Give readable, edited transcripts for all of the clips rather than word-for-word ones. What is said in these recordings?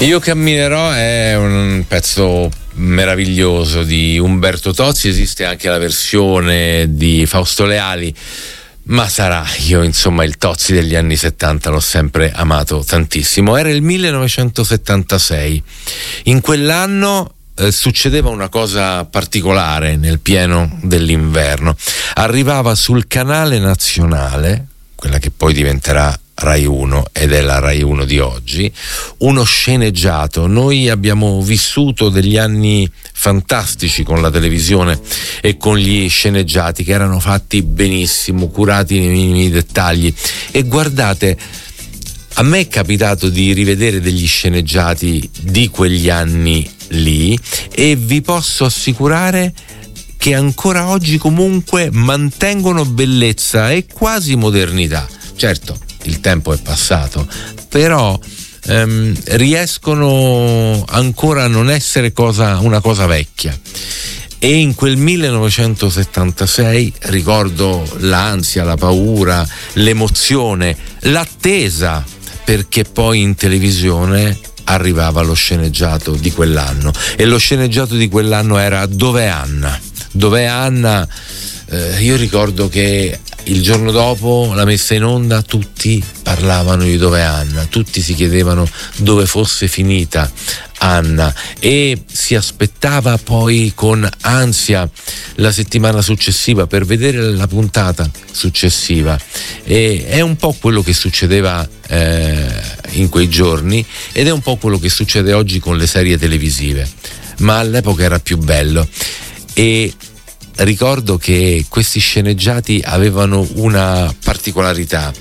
Io camminerò è un pezzo meraviglioso di Umberto Tozzi, esiste anche la versione di Fausto Leali, ma sarà, io insomma il Tozzi degli anni 70 l'ho sempre amato tantissimo. Era il 1976, in quell'anno succedeva una cosa particolare nel pieno dell'inverno. Arrivava sul canale nazionale, quella che poi diventerà Rai 1 ed è la Rai 1 di oggi, uno sceneggiato. Noi abbiamo vissuto degli anni fantastici con la televisione e con gli sceneggiati che erano fatti benissimo, curati nei minimi dettagli. E guardate, a me è capitato di rivedere degli sceneggiati di quegli anni lì e vi posso assicurare che ancora oggi comunque mantengono bellezza e quasi modernità. Certo, il tempo è passato, però riescono ancora a non essere una cosa vecchia. E in quel 1976 ricordo l'ansia, la paura, l'emozione, l'attesa, perché poi in televisione arrivava lo sceneggiato di quell'anno, e lo sceneggiato di quell'anno era Dov'è Anna? Dov'è Anna? Io ricordo che il giorno dopo la messa in onda tutti parlavano di Dov'è Anna, tutti si chiedevano dove fosse finita Anna e si aspettava poi con ansia la settimana successiva per vedere la puntata successiva. E è un po' quello che succedeva in quei giorni ed è un po' quello che succede oggi con le serie televisive, ma all'epoca era più bello. E ricordo che questi sceneggiati avevano una particolarità.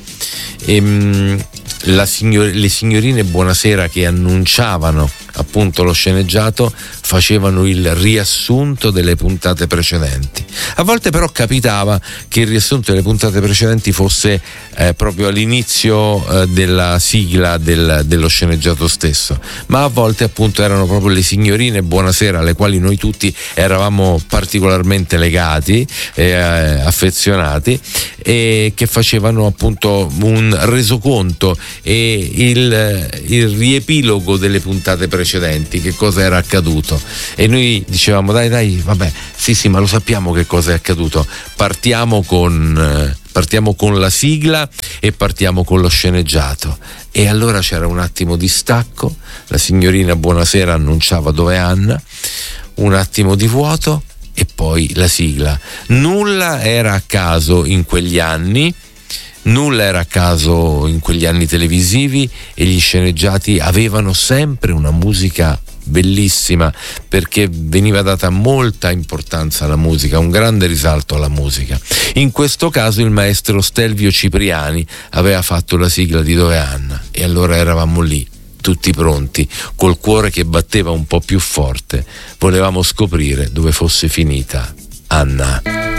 Le signorine Buonasera che annunciavano appunto lo sceneggiato facevano il riassunto delle puntate precedenti. A volte però capitava che il riassunto delle puntate precedenti fosse proprio all'inizio della sigla dello sceneggiato stesso, ma a volte appunto erano proprio le signorine Buonasera, alle quali noi tutti eravamo particolarmente legati e affezionati, e che facevano appunto un resoconto e il riepilogo delle puntate precedenti, che cosa era accaduto. E noi dicevamo dai, vabbè, sì, ma lo sappiamo che cosa è accaduto, partiamo con la sigla e partiamo con lo sceneggiato. E allora c'era un attimo di stacco, la signorina Buonasera annunciava Dov'è Anna, un attimo di vuoto e poi la sigla. Nulla era a caso in quegli anni, nulla era a caso in quegli anni televisivi, e gli sceneggiati avevano sempre una musica bellissima, perché veniva data molta importanza alla musica, un grande risalto alla musica. In questo caso il maestro Stelvio Cipriani aveva fatto la sigla di Dov'è Anna, e allora eravamo lì tutti pronti, col cuore che batteva un po' più forte, volevamo scoprire dove fosse finita Anna.